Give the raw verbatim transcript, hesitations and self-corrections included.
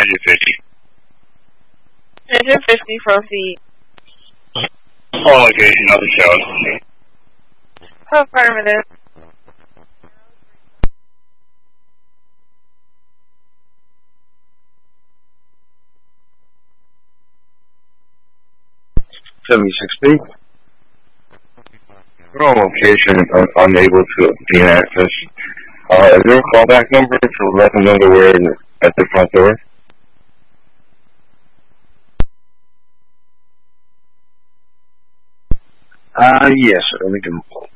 Engine fifty. Engine fifty from feet. All location, nothing shows. Affirmative. seventy-six B. We're on location, un unable to gain access. Uh, is there a callback number to let them know that we're at the front door? Uh, yes, let me do